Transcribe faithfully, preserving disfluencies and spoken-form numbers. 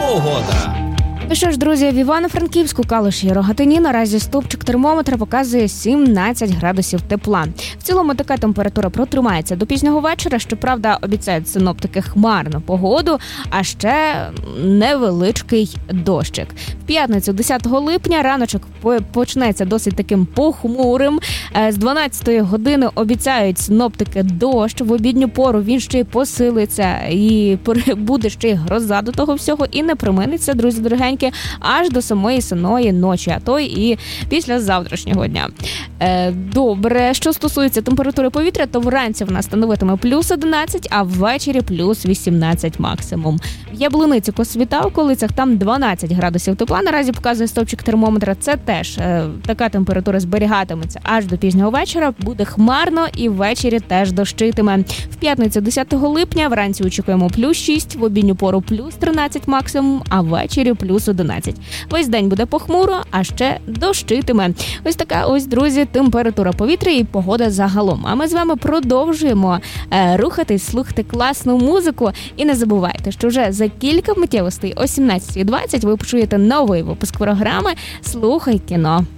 Погода. Ну що ж, друзі, в Івано-Франківську, Калуші і Рогатині наразі стовпчик термометра показує сімнадцять градусів тепла. В цілому така температура протримається до пізнього вечора. Щоправда, обіцяють синоптики хмарну погоду, а ще невеличкий дощик. В п'ятницю, десятого липня, раночок почнеться досить таким похмурим. З дванадцятої години обіцяють синоптики дощ. В обідню пору він ще й посилиться і буде ще й гроза до того всього. І не проминеться, друзі дорогенькі, аж до самої синої ночі, а то і після завтрашнього дня. Е, добре, що стосується температури повітря, то вранці вона становитиме плюс одинадцять, а ввечері плюс вісімнадцять максимум. В Яблуниці, Косвіта, в околицях там дванадцять градусів тепла. Наразі показує стовпчик термометра. Це теж е, така температура зберігатиметься аж до пізнього вечора. Буде хмарно і ввечері теж дощитиме. В п'ятницю, десятого липня, вранці очікуємо плюс шість, в обідню пору плюс тринадцять максимум, а ввечері плюс одинадцять. Весь день буде похмуро, а ще дощитиме. Ось така ось, друзі, температура повітря і погода загалом. А ми з вами продовжуємо е, рухатись, слухати класну музику. І не забувайте, що вже за кілька миттєвостей о сімнадцятій двадцять ви почуєте новий випуск програми «Слухай кіно».